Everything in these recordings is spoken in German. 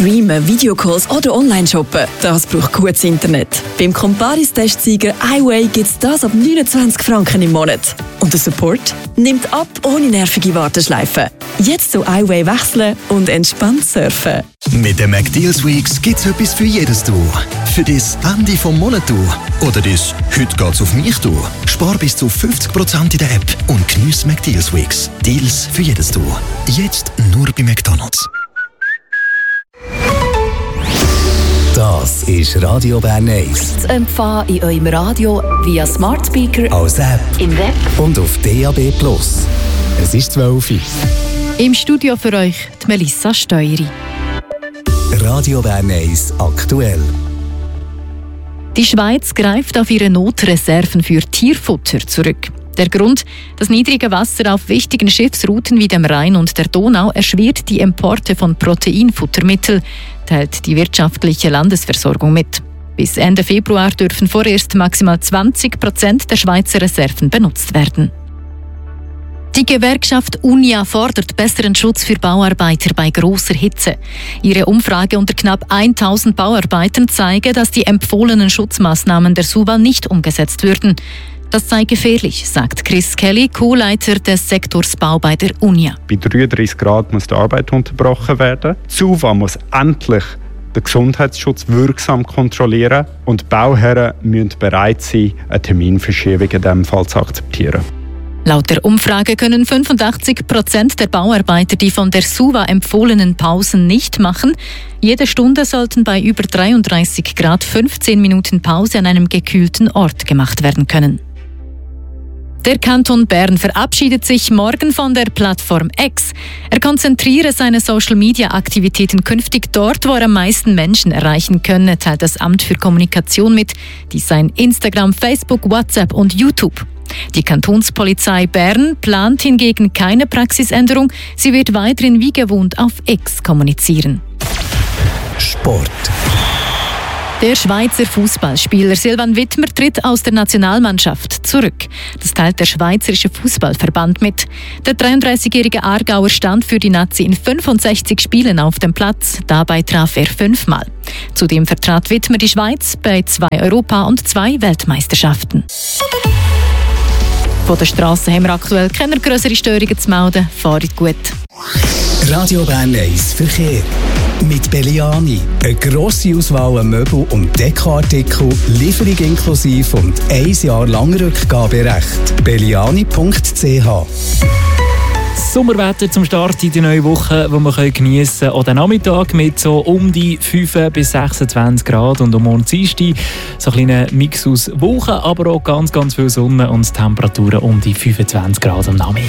Streamen, Videocalls oder Online-Shoppen, das braucht gutes Internet. Beim Comparis-Testsieger iWay gibt es das ab 29 Franken im Monat. Und der Support nimmt ab ohne nervige Warteschleifen. Jetzt zu iWay wechseln und entspannt surfen. Mit den McDeals Weeks gibt es etwas für jedes Du. Für das Ende vom Monat Du. Oder das «Heute geht's auf mich Du». Spar bis zu 50% in der App und geniesse McDeals Weeks. Deals für jedes Du. Jetzt nur bei McDonald's. Das ist Radio Bern 1. Zu empfangen in eurem Radio via Smart Speaker, Als App im Web und auf DAB+. Es ist 12 Uhr. Im Studio für euch die Melissa Steueri. Radio Bern 1 aktuell. Die Schweiz greift auf ihre Notreserven für Tierfutter zurück. Der Grund: das niedrige Wasser auf wichtigen Schiffsrouten wie dem Rhein und der Donau erschwert die Importe von Proteinfuttermitteln, teilt die wirtschaftliche Landesversorgung mit. Bis Ende Februar dürfen vorerst maximal 20% der Schweizer Reserven benutzt werden. Die Gewerkschaft UNIA fordert besseren Schutz für Bauarbeiter bei grosser Hitze. Ihre Umfrage unter knapp 1000 Bauarbeitern zeige, dass die empfohlenen Schutzmaßnahmen der SUVA nicht umgesetzt würden. Das sei gefährlich, sagt Chris Kelly, Co-Leiter des Sektors Bau bei der UNIA. Bei 33 Grad muss die Arbeit unterbrochen werden. Die SUVA muss endlich den Gesundheitsschutz wirksam kontrollieren und die Bauherren müssen bereit sein, eine Terminverschiebung in diesem Fall zu akzeptieren. Laut der Umfrage können 85% der Bauarbeiter die von der SUVA empfohlenen Pausen nicht machen. Jede Stunde sollten bei über 33 Grad 15 Minuten Pause an einem gekühlten Ort gemacht werden können. Der Kanton Bern verabschiedet sich morgen von der Plattform X. Er konzentriere seine Social-Media-Aktivitäten künftig dort, wo er am meisten Menschen erreichen könne, teilt das Amt für Kommunikation mit. Dies seien Instagram, Facebook, WhatsApp und YouTube. Die Kantonspolizei Bern plant hingegen keine Praxisänderung. Sie wird weiterhin wie gewohnt auf X kommunizieren. Sport. Der Schweizer Fußballspieler Silvan Wittmer tritt aus der Nationalmannschaft zurück. Das teilt der Schweizerische Fußballverband mit. Der 33-jährige Aargauer stand für die Nazi in 65 Spielen auf dem Platz. Dabei traf er 5-mal. Zudem vertrat Wittmer die Schweiz bei 2 Europa- und 2 Weltmeisterschaften. Von der Strasse haben wir aktuell keine grösseren Störungen zu melden. Fahrt gut. Radio Bern 1 Verkehr. Mit Belliani. Eine grosse Auswahl an Möbel- und Dekoartikel, Lieferung inklusive und 1 Jahr lang Rückgaberecht. Belliani.ch. Sommerwetter zum Start in die neue Woche, wo wir geniessen können. Auch den Nachmittag mit so um die 5 bis 26 Grad und morgen Dienstag so ein kleiner Mix aus Woche, aber auch ganz, ganz viel Sonne und Temperaturen um die 25 Grad am Nachmittag.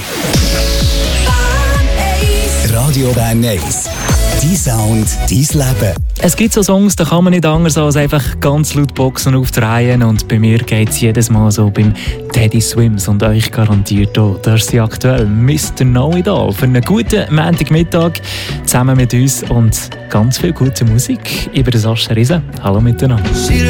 Radio Bern 1. Dein Sound, dein Leben. Es gibt so Songs, da kann man nicht anders als einfach ganz laut Boxen aufdrehen. Und bei mir geht es jedes Mal so beim Teddy Swims und euch garantiert auch. Da ist sie aktuell Mr. Know-It-All für einen guten Montagmittag zusammen mit uns und ganz viel gute Musik über den Sascha Riese. Hallo miteinander.